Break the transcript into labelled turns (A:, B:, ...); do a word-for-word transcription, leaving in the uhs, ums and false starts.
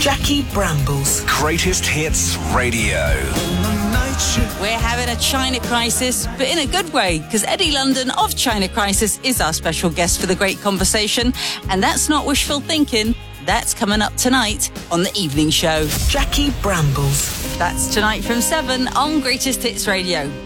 A: Jackie Brambles.
B: Greatest Hits Radio.
C: We're having a China crisis, but in a good way, because Eddie London of China Crisis is our special guest for the great conversation. And that's not wishful thinking. That's coming up tonight on the evening show.
A: Jackie Brambles.
C: That's tonight from seven on Greatest Hits Radio.